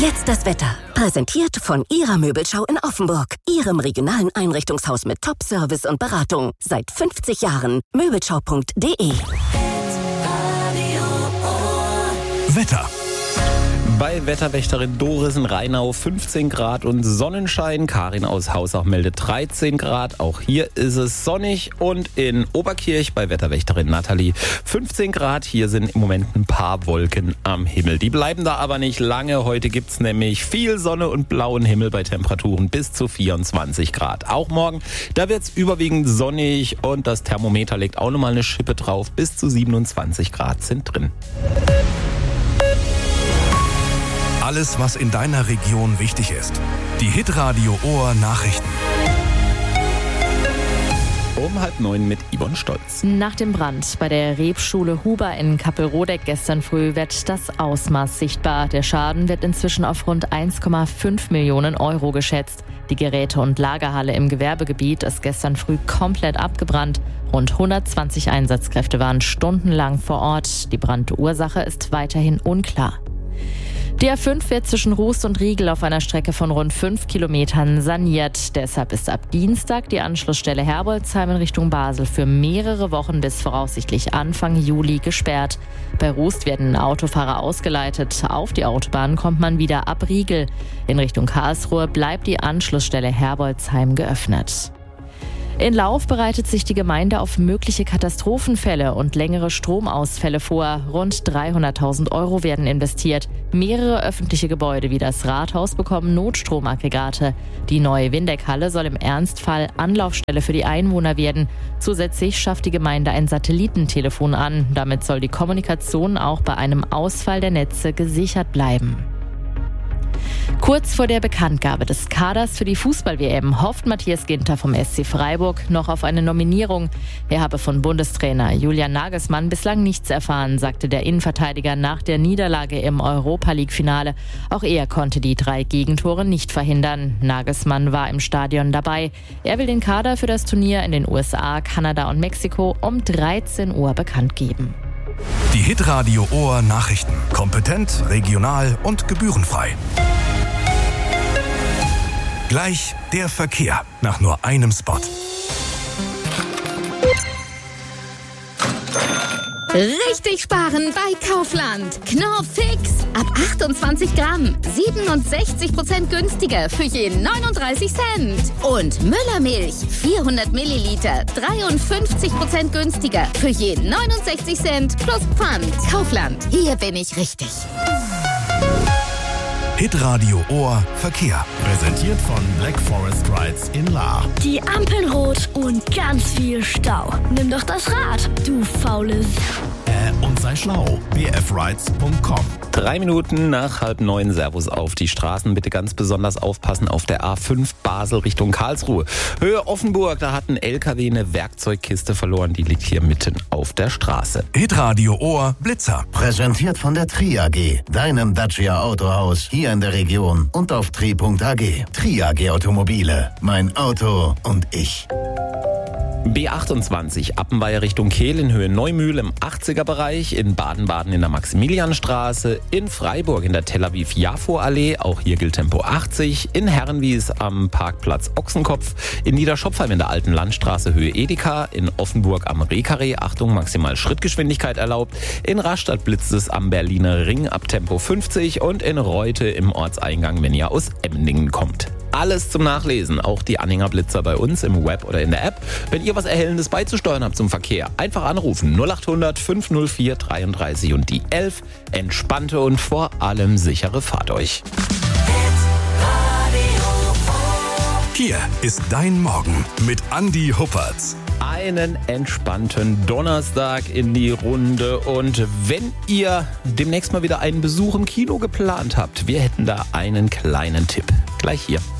Jetzt das Wetter. Präsentiert von Ihrer Möbelschau in Offenburg. Ihrem regionalen Einrichtungshaus mit Top-Service und Beratung. Seit 50 Jahren. Möbelschau.de. Wetter. Bei Wetterwächterin Doris in Rheinau 15 Grad und Sonnenschein. Karin aus Hausach meldet 13 Grad. Auch hier ist es sonnig. Und in Oberkirch bei Wetterwächterin Nathalie 15 Grad. Hier sind im Moment ein paar Wolken am Himmel. Die bleiben da aber nicht lange. Heute gibt's nämlich viel Sonne und blauen Himmel bei Temperaturen bis zu 24 Grad. Auch morgen, da wird's überwiegend sonnig und das Thermometer legt auch nochmal eine Schippe drauf. Bis zu 27 Grad sind drin. Alles, was in deiner Region wichtig ist. Die Hitradio Ohr Nachrichten. Um 8:30 mit Yvonne Stolz. Nach dem Brand bei der Rebschule Huber in Kappelrodeck gestern früh wird das Ausmaß sichtbar. Der Schaden wird inzwischen auf rund 1,5 Millionen Euro geschätzt. Die Geräte- und Lagerhalle im Gewerbegebiet ist gestern früh komplett abgebrannt. Rund 120 Einsatzkräfte waren stundenlang vor Ort. Die Brandursache ist weiterhin unklar. Die A5 wird zwischen Rust und Riegel auf einer Strecke von rund 5 Kilometern saniert. Deshalb ist ab Dienstag die Anschlussstelle Herbolzheim in Richtung Basel für mehrere Wochen bis voraussichtlich Anfang Juli gesperrt. Bei Rust werden Autofahrer ausgeleitet. Auf die Autobahn kommt man wieder ab Riegel. In Richtung Karlsruhe bleibt die Anschlussstelle Herbolzheim geöffnet. In Lauf bereitet sich die Gemeinde auf mögliche Katastrophenfälle und längere Stromausfälle vor. Rund 300.000 Euro werden investiert. Mehrere öffentliche Gebäude wie das Rathaus bekommen Notstromaggregate. Die neue Windeck-Halle soll im Ernstfall Anlaufstelle für die Einwohner werden. Zusätzlich schafft die Gemeinde ein Satellitentelefon an. Damit soll die Kommunikation auch bei einem Ausfall der Netze gesichert bleiben. Kurz vor der Bekanntgabe des Kaders für die Fußball-WM hofft Matthias Ginter vom SC Freiburg noch auf eine Nominierung. Er habe von Bundestrainer Julian Nagelsmann bislang nichts erfahren, sagte der Innenverteidiger nach der Niederlage im Europa-League-Finale. Auch er konnte die 3 Gegentore nicht verhindern. Nagelsmann war im Stadion dabei. Er will den Kader für das Turnier in den USA, Kanada und Mexiko um 13 Uhr bekannt geben. Die Hitradio Ohr Nachrichten. Kompetent, regional und gebührenfrei. Gleich der Verkehr nach nur einem Spot. Richtig sparen bei Kaufland. Knorr Fix. Ab 28 Gramm. 67% günstiger für je 39 Cent. Und Müllermilch. 400 Milliliter. 53% günstiger für je 69 Cent plus Pfand. Kaufland. Hier bin ich richtig. Hitradio Ohr Verkehr. Präsentiert von Black Forest Rides in Lahr. Die Ampeln rot und ganz viel Stau. Nimm doch das Rad, du faules. Und sei schlau. bfrides.com. 3 Minuten nach 8:30. Servus auf die Straßen. Bitte ganz besonders aufpassen auf der A5 Basel Richtung Karlsruhe. Höhe Offenburg, da hat ein LKW eine Werkzeugkiste verloren. Die liegt hier mitten auf der Straße. Hitradio Ohr Blitzer. Präsentiert von der Tri AG, deinem Dacia Autohaus hier in der Region und auf tri.ag. Tri AG Automobile, mein Auto und ich. B28 Appenweier Richtung Kehl in Höhe Neumühl im 80er-Bereich, in Baden-Baden in der Maximilianstraße, in Freiburg in der Tel Aviv-Jafo-Allee, auch hier gilt Tempo 80, in Herrenwies am Parkplatz Ochsenkopf, in Niederschopfheim in der Alten Landstraße Höhe Edeka, in Offenburg am Rehkarree, Achtung, maximal Schrittgeschwindigkeit erlaubt, in Rastatt blitzt es am Berliner Ring ab Tempo 50 und in Reute im Ortseingang, wenn ihr aus Emmendingen kommt. Alles zum Nachlesen, auch die Anhängerblitzer bei uns im Web oder in der App. Wenn ihr was Erhellendes beizusteuern habt zum Verkehr, einfach anrufen 0800 504 33 und die 11. Entspannte und vor allem sichere Fahrt euch. Hier ist dein Morgen mit Andi Huppertz. Einen entspannten Donnerstag in die Runde und wenn ihr demnächst mal wieder einen Besuch im Kino geplant habt, wir hätten da einen kleinen Tipp. Gleich hier.